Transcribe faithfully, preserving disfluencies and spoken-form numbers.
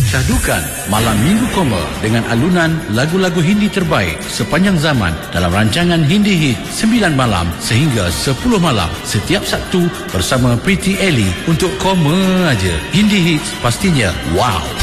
Syahdukan Malam Minggu Koma dengan alunan lagu-lagu Hindi terbaik sepanjang zaman dalam rancangan Hindi Hit sembilan malam sehingga sepuluh malam setiap Sabtu bersama Pretty Ellie untuk Koma aja. Hindi Hits pastinya wow.